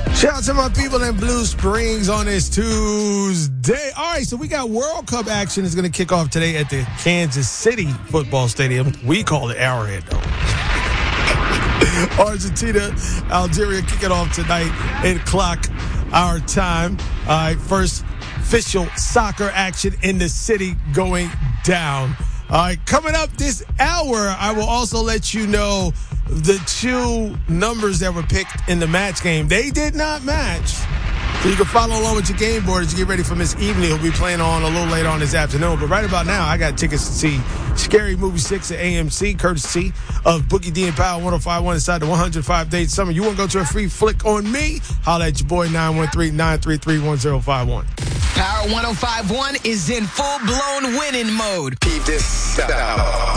Shout out to my people in Blue Springs on this Tuesday. All right, so we got World Cup action is going to kick off today at the Kansas City Football Stadium. We call it Arrowhead, though. Argentina, Algeria kicking off tonight, 8 o'clock our time. All right, first official soccer action in the city going down. All right, coming up this hour, I will also let you know the two numbers that were picked in the match game. They did not match. So you can follow along with your game board as you get ready for Miss Evening. He'll be playing on a little later on this afternoon. But right about now, I got tickets to see Scary Movie 6 at AMC, courtesy of Boogie D and Power 105.1 inside the 105 Days Summer. You want to go to a free flick on me? Holla at your boy, 913-933-1051. Power 105.1 is in full-blown winning mode. Keep this out.